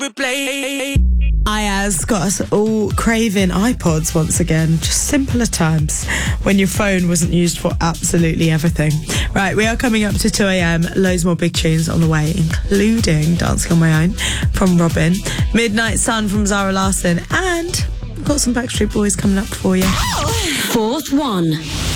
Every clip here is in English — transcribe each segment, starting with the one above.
Ayaz got us all craving iPods once again. Just simpler times when your phone wasn't used for absolutely everything. Right, we are coming up to 2 a.m. Loads more big tunes on the way, including Dancing on My Own from Robin, Midnight Sun from Zara Larsson, and we've got some Backstreet Boys coming up for you. Fourth one.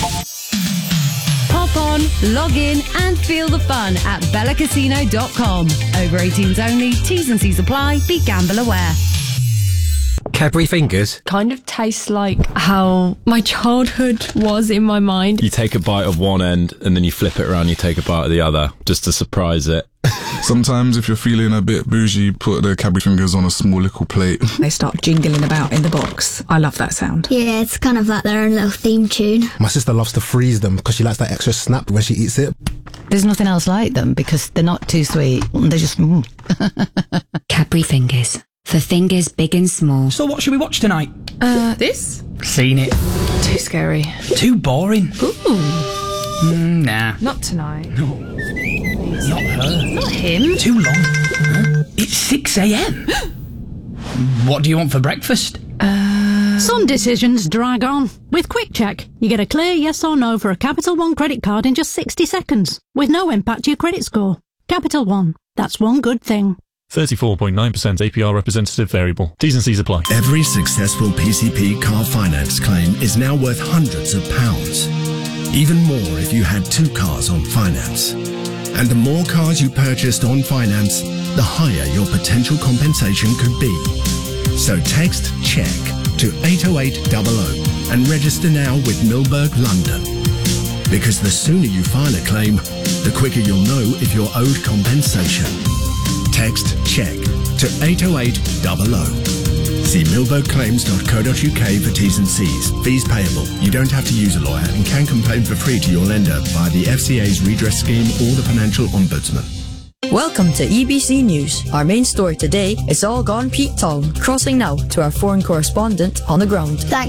Pop on, log in and feel the fun at bellacasino.com. Over 18s only, T's and C's apply, be gamble aware. Cadbury Fingers? Kind of tastes like how my childhood was in my mind. You take a bite of one end and then you flip it around, you take a bite of the other, just to surprise it. Sometimes if you're feeling a bit bougie, put the Cadbury Fingers on a small little plate. They start jingling about in the box. I love that sound. Yeah, it's kind of like their own little theme tune. My sister loves to freeze them because she likes that extra snap when she eats it. There's nothing else like them because they're not too sweet. They're just... Cadbury Fingers. For fingers big and small. So what should we watch tonight? This? Seen it. Too scary. Too boring. Ooh. Nah. Not tonight. No. Not her. Not him. Too long. Huh? It's 6 a.m. What do you want for breakfast? Some decisions drag on. With Quick Check, you get a clear yes or no for a Capital One credit card in just 60 seconds, with no impact to your credit score. Capital One. That's one good thing. 34.9% APR representative variable. T's and C's apply. Every successful PCP car finance claim is now worth hundreds of pounds. Even more if you had 2 cars on finance. And the more cars you purchased on finance, the higher your potential compensation could be. So text CHECK to 80800 and register now with Milberg London. Because the sooner you file a claim, the quicker you'll know if you're owed compensation. Text CHECK to 80800. See milbergclaims.co.uk for T's and C's. Fees payable. You don't have to use a lawyer and can complain for free to your lender via the FCA's redress scheme or the Financial Ombudsman. Welcome to EBC News. Our main story today is all gone Pete Tong, crossing now to our foreign correspondent on the ground.